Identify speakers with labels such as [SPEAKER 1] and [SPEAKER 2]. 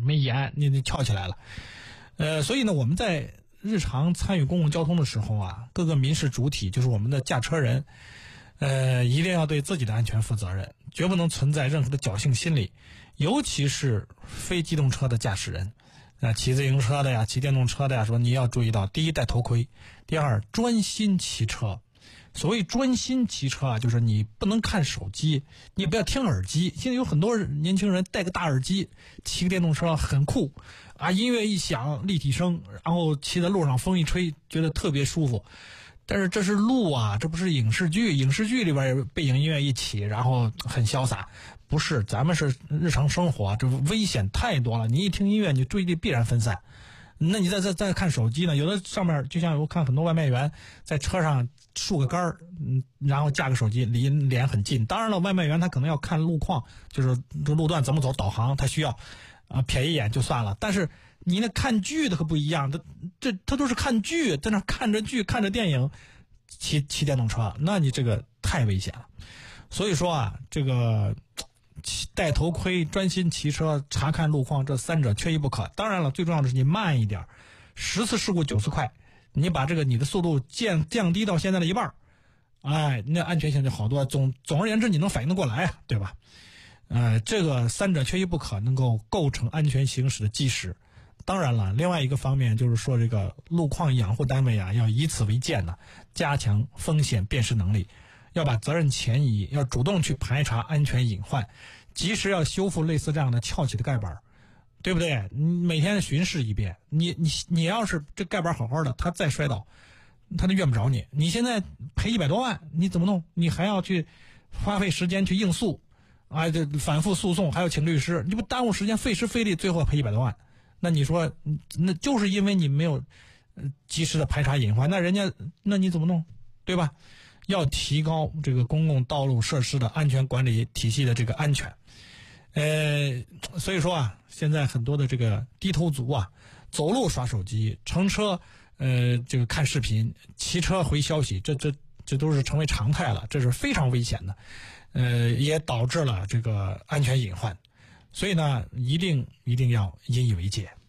[SPEAKER 1] 没严，你翘起来了。所以呢，我们在日常参与公共交通的时候啊，各个民事主体，就是我们的驾车人，一定要对自己的安全负责任，绝不能存在任何的侥幸心理，尤其是非机动车的驾驶人，骑自行车的呀，骑电动车的呀，说你要注意到，第一，戴头盔，第二，专心骑车。所谓专心骑车啊，就是你不能看手机，你也不要听耳机。现在有很多年轻人戴个大耳机，骑个电动车很酷啊，音乐一响，立体声，然后骑在路上，风一吹，觉得特别舒服。但是这是路啊，这不是影视剧。影视剧里边背景音乐一起，然后很潇洒，不是，咱们是日常生活，这危险太多了。你一听音乐，你注意力必然分散。那你再看手机呢？有的上面就像我看很多外卖员在车上竖个杆儿，然后架个手机，离脸很近。当然了，外卖员他可能要看路况，就是这路段怎么走，导航他需要瞥一眼就算了。但是你那看剧的可不一样，他都是看剧，在那看着剧看着电影，骑电动车，那你这个太危险了。所以说啊，这个戴头盔、专心骑车、查看路况，这三者缺一不可。当然了，最重要的是你慢一点，10次事故9次快，你把你的速度降低到现在的一半，那安全性就好多。总而言之，你能反应得过来啊，对吧？这个三者缺一不可，能够构成安全行驶的基石。当然了，另外一个方面就是说，这个路况养护单位啊，要以此为鉴呢，加强风险辨识能力。要把责任前移，要主动去排查安全隐患，及时要修复类似这样的翘起的盖板，对不对？你每天巡视一遍，你要是这盖板好好的，他再摔倒，他就怨不着你。你现在赔100多万，你怎么弄？你还要去花费时间去应诉，这反复诉讼，还要请律师，你不耽误时间，费时费力，最后赔100多万。那你说，那就是因为你没有及时的排查隐患，那你怎么弄？对吧？要提高这个公共道路设施的安全管理体系的这个安全。所以说啊，现在很多的这个低头族啊，走路刷手机，乘车这个看视频，骑车回消息，这都是成为常态了，这是非常危险的，也导致了这个安全隐患。所以呢，一定要引以为戒。